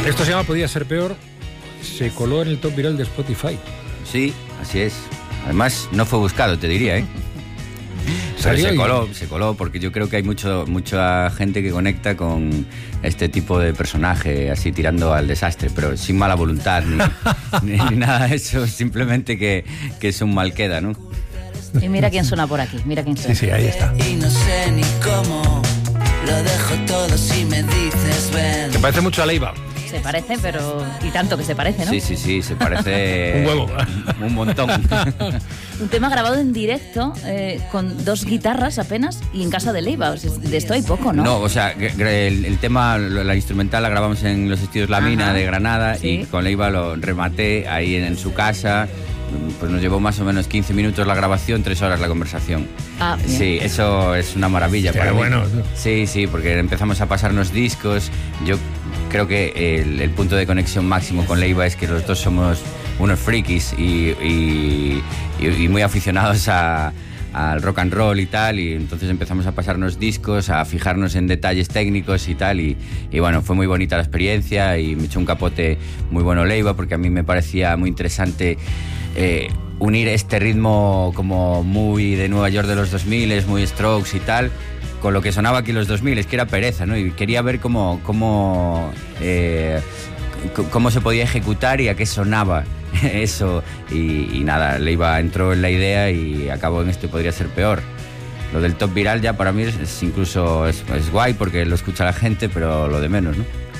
Esto se llama Podía ser peor. Se coló en el top viral de Spotify. Sí, así es. Además, no fue buscado, te diría, ¿eh? Pero se coló porque yo creo que hay mucha gente que conecta con este tipo de personaje, así tirando al desastre, pero sin mala voluntad ni nada de eso, simplemente que es un mal queda, ¿no? Y mira quién suena por aquí, mira quién suena. Sí, ahí está. Y no sé ni cómo, lo dejo todo si me dices ven. Te parece mucho a Leiva. Se parece, pero... Y tanto que se parece, ¿no? Sí, se parece... Un huevo. Un montón. Un tema grabado en directo, con 2 guitarras apenas, y en casa de Leiva. O sea, de esto hay poco, ¿no? No, o sea, el tema, la instrumental la grabamos en los estudios La Mina de Granada, sí. Y con Leiva lo rematé ahí en su casa. Pues nos llevó más o menos 15 minutos la grabación, 3 horas la conversación. Ah, bien. Sí, eso es una maravilla para mí. Bueno. Sí, porque empezamos a pasarnos discos. Yo creo que el punto de conexión máximo con Leiva es que los dos somos unos frikis y muy aficionados al rock and roll y tal, y entonces empezamos a pasarnos discos, a fijarnos en detalles técnicos y tal, y bueno, fue muy bonita la experiencia y me echó un capote muy bueno Leiva, porque a mí me parecía muy interesante unir este ritmo como muy de Nueva York de los 2000, muy Strokes y tal, con lo que sonaba aquí en los 2000, que era pereza, ¿no? Y quería ver cómo se podía ejecutar y a qué sonaba eso, y nada, Leiva entró en la idea y acabó en esto Podría ser peor. Lo del top viral ya para mí es incluso es guay porque lo escucha la gente, pero lo de menos, ¿no?